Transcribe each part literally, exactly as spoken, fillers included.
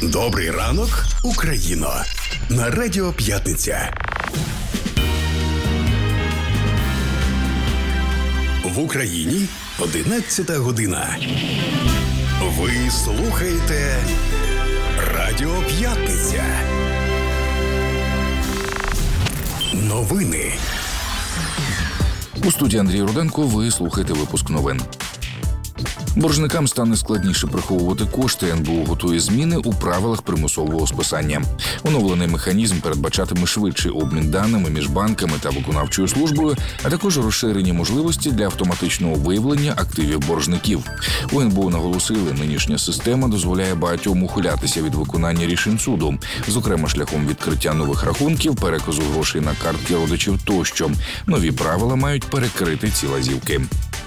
Добрий ранок, Україно! На Радіо П'ятниця. В Україні одинадцята година. Ви слухаєте Радіо П'ятниця. Новини. У студії Андрій Руденко ви слухаєте випуск новин. Боржникам стане складніше приховувати кошти. ен бе у готує зміни у правилах примусового списання. Оновлений механізм передбачатиме швидший обмін даними між банками та виконавчою службою, а також розширені можливості для автоматичного виявлення активів боржників. У ен бе у наголосили, нинішня система дозволяє багатьом ухилятися від виконання рішень суду, зокрема шляхом відкриття нових рахунків, переказу грошей на картки родичів тощо. Нові правила мають перекрити ці лазівки.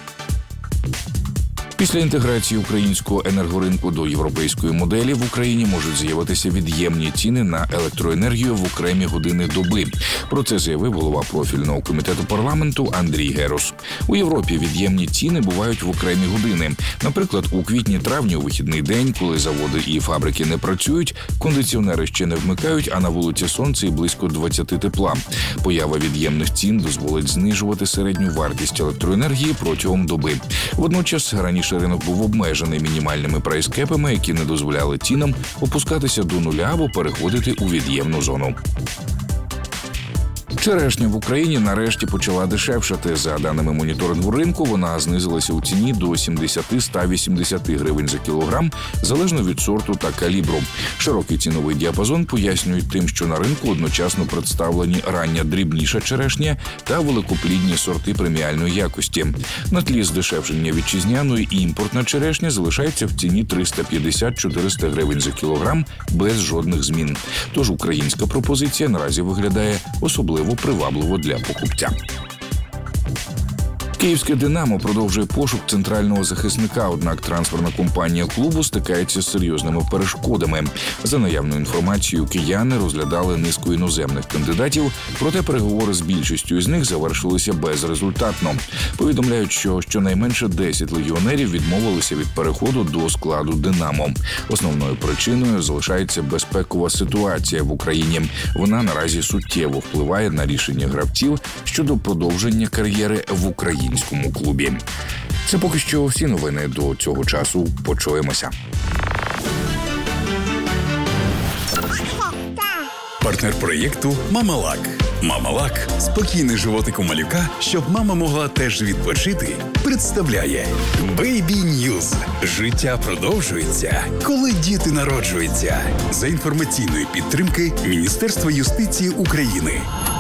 Після інтеграції українського енергоринку до європейської моделі в Україні можуть з'явитися від'ємні ціни на електроенергію в окремі години доби. Про це заявив голова профільного комітету парламенту Андрій Герус. У Європі від'ємні ціни бувають в окремі години. Наприклад, у квітні-травні у вихідний день, коли заводи і фабрики не працюють, кондиціонери ще не вмикають, а на вулиці сонце і близько двадцять тепла. Поява від'ємних цін дозволить знижувати середню вартість електроенергії протягом доби. Водночас раніше ринок був обмежений мінімальними прайскепами, які не дозволяли цінам опускатися до нуля або переходити у від'ємну зону. Черешня в Україні нарешті почала дешевшати. За даними моніторингу ринку, вона знизилася у ціні до сімдесят - сто вісімдесят гривень за кілограм, залежно від сорту та калібру. Широкий ціновий діапазон пояснюють тим, що на ринку одночасно представлені рання дрібніша черешня та великоплідні сорти преміальної якості. На тлі здешевшення вітчизняної і імпортна черешня залишається в ціні триста п'ятдесят - чотириста гривень за кілограм без жодних змін. Тож українська пропозиція наразі виглядає особливо привабливо для покупця. Київське «Динамо» продовжує пошук центрального захисника, однак трансферна компанія клубу стикається з серйозними перешкодами. За наявною інформацією, кияни розглядали низку іноземних кандидатів, проте переговори з більшістю із них завершилися безрезультатно. Повідомляють, що щонайменше десять легіонерів відмовилися від переходу до складу «Динамо». Основною причиною залишається безпекова ситуація в Україні. Вона наразі суттєво впливає на рішення гравців щодо продовження кар'єри в Україні. клубі. Це поки що всі новини до цього часу. Почуємося. Партнер проєкту «Мамалак». «Мамалак» – спокійний животик у малюка, щоб мама могла теж відпочити, представляє Baby News. Життя продовжується, коли діти народжуються. За інформаційної підтримки Міністерства юстиції України.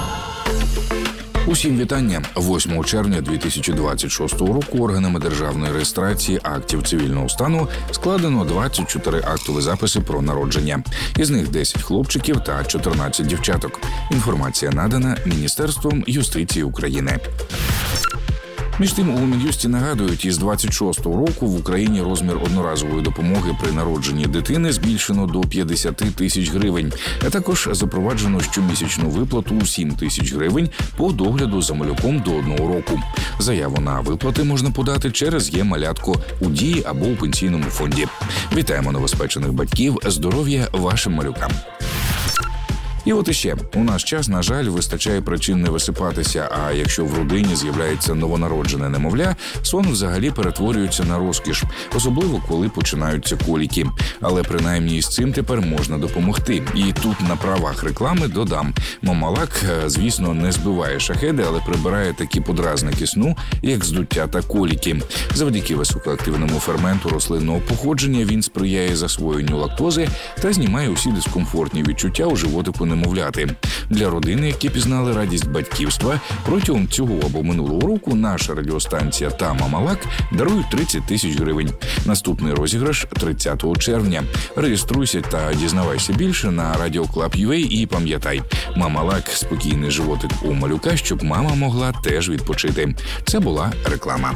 Усім вітання. восьмого червня дві тисячі двадцять шостого року органами державної реєстрації актів цивільного стану складено двадцять чотири актові записи про народження. Із них десять хлопчиків та чотирнадцять дівчаток. Інформація надана Міністерством юстиції України. Між тим, у Мін'юсті нагадують, із двадцять шостого року в Україні розмір одноразової допомоги при народженні дитини збільшено до п'ятдесят тисяч гривень, а також запроваджено щомісячну виплату у сім тисяч гривень по догляду за малюком до одного року. Заяву на виплати можна подати через «Є-малятко» у Дії або у Пенсійному фонді. Вітаємо новоспечених батьків, здоров'я вашим малюкам! І от іще, у наш час, на жаль, вистачає причин не висипатися, а якщо в родині з'являється новонароджене немовля, сон взагалі перетворюється на розкіш, особливо коли починаються коліки. Але принаймні із цим тепер можна допомогти. І тут на правах реклами додам. «Мамалак», звісно, не збиває шахеди, але прибирає такі подразники сну, як здуття та коліки. Завдяки високоактивному ферменту рослинного походження він сприяє засвоєнню лактози та знімає усі дискомфортні відчуття у животику немовляти. Для родини, які пізнали радість батьківства, протягом цього або минулого року наша радіостанція та «Мамалак» дарують тридцять тисяч гривень. Наступний розіграш тридцятого червня. Реєструйся та дізнавайся більше на радіоклаб крапка ю а і пам'ятай, «Мамалак» – спокійний животик у малюка, щоб мама могла теж відпочити. Це була реклама.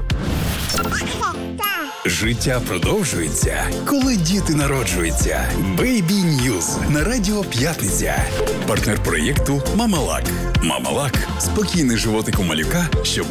Життя продовжується, коли діти народжуються. Baby News на Радіо П'ятниця. Партнер проєкту «Мамалак». «Мамалак» – спокійний животик у малюка, щоб